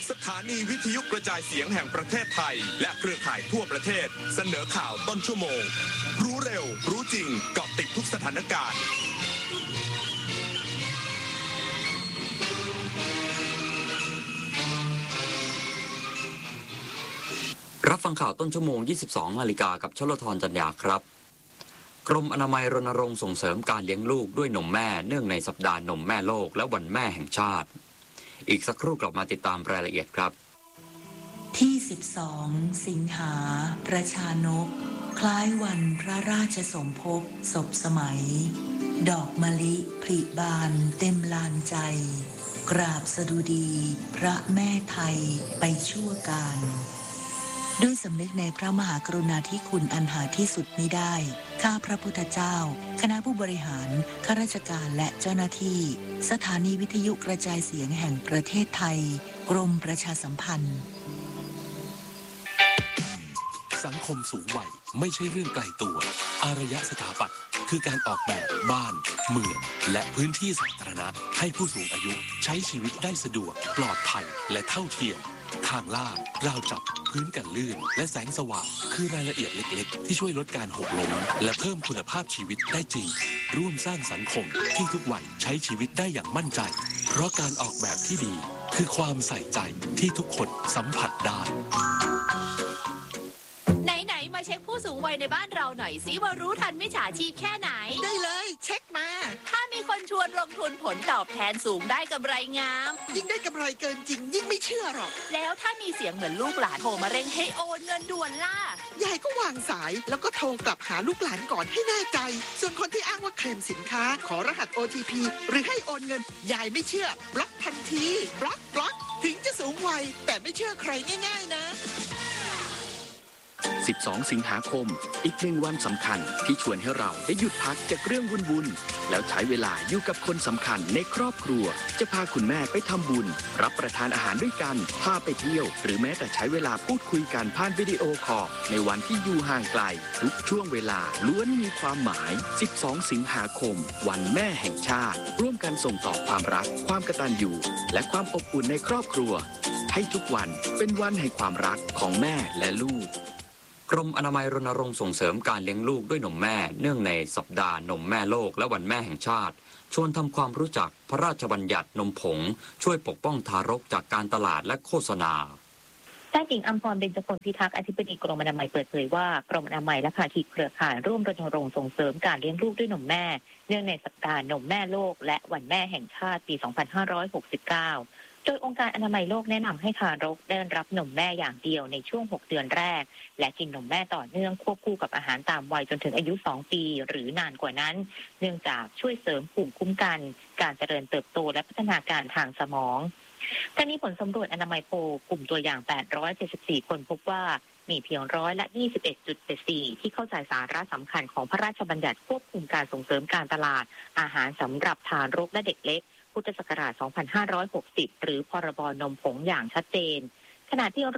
สถานีวิทยุกระจายเสียงแห่งประเทศไทยและเครือข่ายทั่วประเทศเสนอข่าวต้นชั่วโมงรู้เร็วรู้จริงเกาะติดทุกสถานการณ์รับฟังข่าวต้นชั่วโมง 22 นาฬิกากับชลธรจันยาครับกรมอนามัยรณรงค์ส่งเสริมการเลี้ยงลูกด้วยนมแม่เนื่องในสัปดาห์นมแม่โลกและวันแม่แห่งชาติอีกสักครู่กลับมาติดตามรายละเอียดครับที่12สิงหาประชานกคล้ายวันพระราชสมภพศพสมัยดอกมะลิผลิบานเต็มลานใจกราบสดุดีพระแม่ไทยไปชั่วกาลด้วยสำนึกในพระมหากรุณาธิคุณอันหาที่สุดมิได้ข้าพระพุทธเจ้าคณะผู้บริหารข้าราชการและเจ้าหน้าที่สถานีวิทยุกระจายเสียงแห่งประเทศไทยกรมประชาสัมพันธ์สังคมสูงวัยไม่ใช่เรื่องไกลตัวอารยสถาปัตย์คือการออกแบบบ้านเมืองและพื้นที่สาธารณะให้ผู้สูงอายุใช้ชีวิตได้สะดวกปลอดภัยและเท่าเทียมทางลาดราวจับพื้นกันลื่นและแสงสว่างคือรายละเอียดเล็กๆที่ช่วยลดการหกล้มและเพิ่มคุณภาพชีวิตได้จริงร่วมสร้างสังคมที่ทุกวัยใช้ชีวิตได้อย่างมั่นใจเพราะการออกแบบที่ดีคือความใส่ใจที่ทุกคนสัมผัสได้ไหนมาเช็คผู้สูงวัยในบ้านเราหน่อยสิว่ารู้ทันมิจฉาชีพแค่ไหนได้เลยเช็คมาถ้ามีคนชวนลงทุนผลตอบแทนสูงได้กำไรงามยิ่งได้กำไรเกินจริงยิ่งไม่เชื่อหรอกแล้วถ้ามีเสียงเหมือนลูกหลานโทรมาเร่งให้โอนเงินด่วนล่ะยายก็วางสายแล้วก็โทรกลับหาลูกหลานก่อนให้แน่ใจส่วนคนที่อ้างว่าเคลมสินค้าขอรหัส OTP หรือให้โอนเงินยายไม่เชื่อบล็อกทันทีบล็อกถึงจะสูงวัยแต่ไม่เชื่อใครง่ายๆนะ 12 สิงหาคมอีกหนึ่งวันสำคัญที่ชวนให้เราได้หยุดพักจากเรื่องวุ่นๆแล้วใช้เวลาอยู่กับคนสำคัญในครอบครัวจะพาคุณแม่ไปทำบุญรับประทานอาหารด้วยกันพาไปเที่ยวหรือแม้แต่ใช้เวลาพูดคุยกันผ่านวิดีโอคอลในวันที่อยู่ห่างไกลทุกช่วงเวลาล้วนมีความหมาย12 สิงหาคมวันแม่แห่งชาติร่วมกันส่งต่อความรักความกตัญญูและความอบอุ่นในครอบครัวให้ทุกวันเป็นวันแห่งความรักของแม่และลูกกรมอนามัยรณรงค์ส่งเสริมการเลี้ยงลูกด้วยนมแม่เนื่องในสัปดาห์นมแม่โลกและวันแม่แห่งชาติชวนทำความรู้จักพระราชบัญญัตินมผงช่วยปกป้องทารกจากการตลาดและโฆษณาแพทย์หญิงอัมพร เบญจพลพิทักษ์อธิบดีกรมอนามัยเปิดเผยว่ากรมอนามัยและภาคีเครือข่ายร่วมรณรงค์ส่งเสริมการเลี้ยงลูกด้วยนมแม่เนื่องในสัปดาห์นมแม่โลกและวันแม่แห่งชาติปี 2569โดยองค์การอนามัยโลกแนะนำให้ทารกได้รับนมแม่อย่างเดียวในช่วง6 เดือนแรกและกินนมแม่ต่อเนื่องควบคู่กับอาหารตามวัยจนถึงอายุ2 ปีหรือนานกว่านั้นเนื่องจากช่วยเสริมภูมิคุ้มกันการเจริญเติบโตและพัฒนาการทางสมองทั้งนี้ผลสำรวจอนามัยโพลกลุ่มตัวอย่าง874คนพบว่ามีเพียง21.74%ที่เข้าใจสาระสำคัญของพระราชบัญญัติควบคุมการส่งเสริมการตลาดอาหารสำหรับทารกและเด็กเล็กพุทธศักราช 2560 หรือพรบนมผงอย่างชัดเจนขณะที่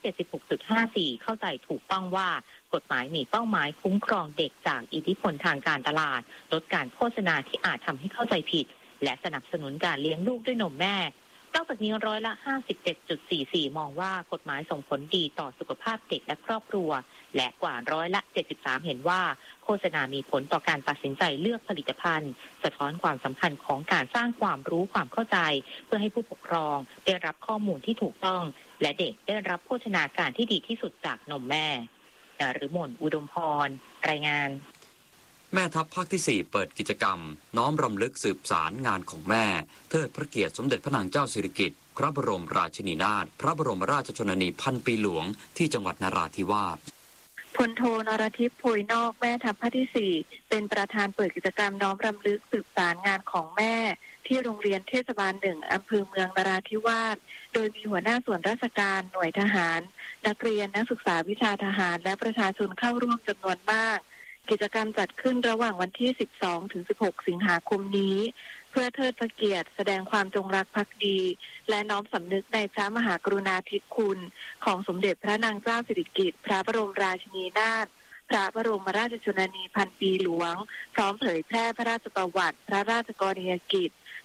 76.54% เข้าใจถูกต้องว่ากฎหมายมีเป้าหมายคุ้มครองเด็กจากอิทธิพลทางการตลาดลดการโฆษณาที่อาจทำให้เข้าใจผิดและสนับสนุนการเลี้ยงลูกด้วยนมแม่นอกจากนี้57.44% มองว่ากฎหมายส่งผลดีต่อสุขภาพเด็กและครอบครัวและกว่า73%เห็นว่าโฆษณามีผลต่อการตัดสินใจเลือกผลิตภัณฑ์สะท้อนความสำคัญของการสร้างความรู้ความเข้าใจเพื่อให้ผู้ปกครองได้รับข้อมูลที่ถูกต้องและเด็กได้รับโภชนาการที่ดีที่สุดจากนมแม่หรือหม่นอุดมพรรายงานแม่ทัพภาคที่4เปิดกิจกรรมน้อมรำลึกสืบสารงานของแม่เทิดพระเกียรติสมเด็จพระนางเจ้าสิริกิติ์พระบรมราชินีนาถพระบรมราชชนนีพันปีหลวงที่จังหวัดนราธิวาสพลโทนรทิพย์โพยนอกแม่ทัพภาคที่4เป็นประธานเปิดกิจกรรมน้อมรำลึกสืบสารงานของแม่ที่โรงเรียนเทศบาล1อำเภอเมืองนราธิวาสโดยมีหัวหน้าส่วนราชการหน่วยทหารนักเรียนนักศึกษาวิชาทหารและประชาชนเข้าร่วมจำนวนมากกิจกรรมจัดขึ้นระหว่างวันที่12 ถึง 16 สิงหาคมนี้เพื่อเทิดพระเกียรติแสดงความจงรักภักดีและน้อมสำนึกในพระมหากรุณาธิคุณของสมเด็จพระนางเจ้าสิริกิติ์พระบรมราชินีนาถพระบรมราชชนนีพันปีหลวงพร้อมเผยแพร่พระราชประวัติพระราชกรณียกิจ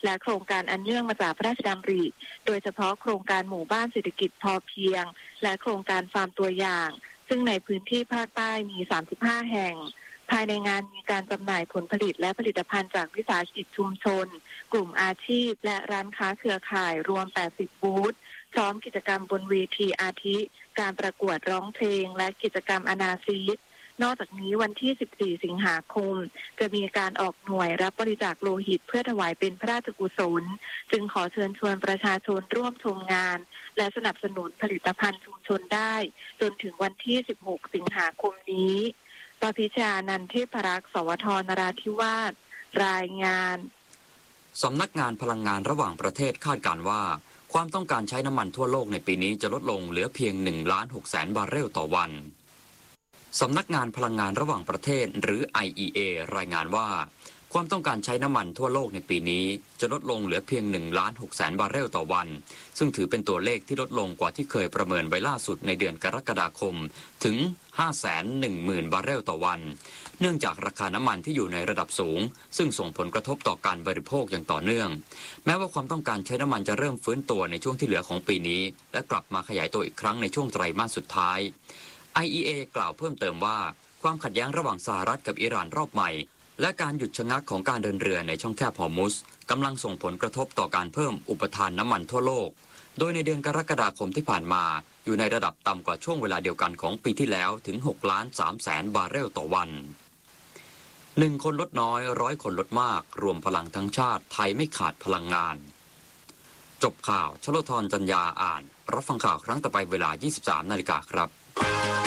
และโครงการอันเนื่องมาจากพระราชดำริโดยเฉพาะโครงการหมู่บ้านเศรษฐกิจพอเพียงและโครงการฟาร์มตัวอย่างซึ่งในพื้นที่ภาคใต้มี35แห่งภายในงานมีการจำหน่ายผลผลิตและผลิตภัณฑ์จากวิสาหกิจชุมชนกลุ่มอาชีพและร้านค้าเครือข่ายรวม80บูธพร้อมกิจกรรมบนเวทีอาทิการประกวดร้องเพลงและกิจกรรมอนาซีดนอกจากนี้วันที่14สิงหาคมจะมีการออกหน่วยรับบริจาคโลหิตเพื่อถวายเป็นพระราชกุศลจึงขอเชิญชวนประชาชนร่วมชมงานและสนับสนุนผลิตภัณฑ์ชุมชนได้จนถึงวันที่16สิงหาคมนี้ปพิชานันท์เทพรักษ์สวทนราธิวาสรายงานสำนักงานพลังงานระหว่างประเทศคาดการณ์ว่าความต้องการใช้น้ำมันทั่วโลกในปีนี้จะลดลงเหลือเพียง 1,600,000 บาร์เรลต่อวันสำนักงานพลังงานระหว่างประเทศหรือ IEA รายงานว่าความต้องการใช้น้ำมันทั่วโลกในปีนี้จะลดลงเหลือเพียง 1,600,000 บาร์เรลต่อวันซึ่งถือเป็นตัวเลขที่ลดลงกว่าที่เคยประเมินไว้ล่าสุดในเดือนกรกฎาคมถึง 510,000 บาร์เรลต่อวันเนื่องจากราคาน้ำมันที่อยู่ในระดับสูงซึ่งส่งผลกระทบต่อการบริโภคอย่างต่อเนื่องแม้ว่าความต้องการใช้น้ำมันจะเริ่มฟื้นตัวในช่วงที่เหลือของปีนี้และกลับมาขยายตัวอีกครั้งในช่วงไตรมาสสุดท้าย IEA กล่าวเพิ่มเติมว่าความขัดแย้งระหว่างสหรัฐกับอิหร่านรอบใหม่และการหยุดชะงักของการเดินเรือในช่องแคบฮอร์มุซกำลังส่งผลกระทบต่อการเพิ่มอุปทานน้ำมันทั่วโลกโดยในเดือนกรกฎาคมที่ผ่านมาอยู่ในระดับต่ำกว่าช่วงเวลาเดียวกันของปีที่แล้วถึง 6,300,000 บาร์เรลต่อวัน1คนลดน้อย100คนลดมากรวมพลังทั้งชาติไทยไม่ขาดพลังงานจบข่าวชโลธรจัญญาอ่านรับฟังข่าวครั้งต่อไปเวลา 23 นาฬิกาครับ